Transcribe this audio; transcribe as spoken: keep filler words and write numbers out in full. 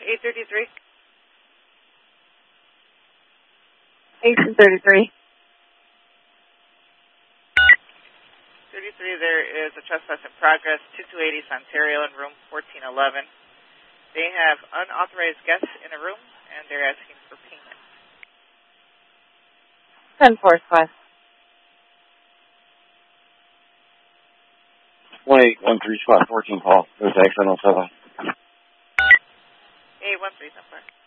eight thirty-three. eight thirty-three. thirty-three, there is a trespass in progress, two two eight East Ontario in room fourteen eleven. They have unauthorized guests in a room, and they're asking for payment. ten four five. one eight one three spot fourteen call. There's accident on seven. eight one three, so far.